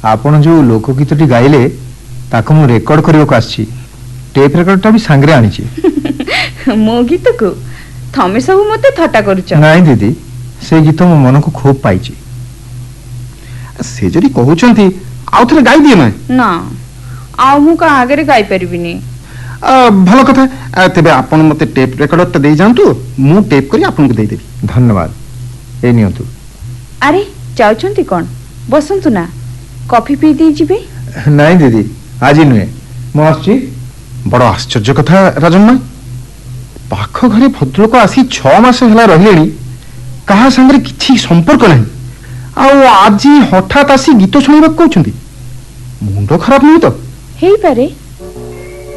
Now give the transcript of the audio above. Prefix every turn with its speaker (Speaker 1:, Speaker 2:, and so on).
Speaker 1: आपण जो लोकगीतटी गाइले ताको मु रेकॉर्ड करबो आछि टेप रेकॉर्डटा भी सांगरे आनी छी
Speaker 2: मो गीत को थमे सब मते थट्टा करूछ
Speaker 1: नाही दीदी से गीत मो मन को खूब पाइछि
Speaker 3: से जरी कहउचंती आउ थरे गाई दिए
Speaker 2: ना आ मु का आगे गाई परबिनी
Speaker 3: भलो कथा तेबे आपण मते टेप रेकॉर्डर दे जानतु मु टेप करी आपन को दे देबी
Speaker 1: धन्यवाद ए नियंतु
Speaker 2: अरे जाउछंती कोन बसंतु ना कॉफी पी दी जिबे
Speaker 1: नाही दीदी आज नुए मु आछि
Speaker 3: बड़ आश्चर्य कथा राजन माई पाख घरे भद्रक आसी 6 मास हला रहिलेनी कहा संगे किछि संपर्क नहीं आ आज हठात आसी गीत सुनिबा कहउछंती मुंडो खराब नहीं तो
Speaker 2: हेई पारे